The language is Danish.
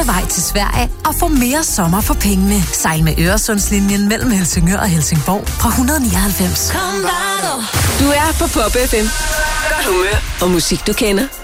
vej til Sverige og få mere sommer for pengene. Sejl med Øresundslinjen mellem Helsingør og Helsingborg fra 199. Du er på Pop FM. Godt humør og musik, du kender.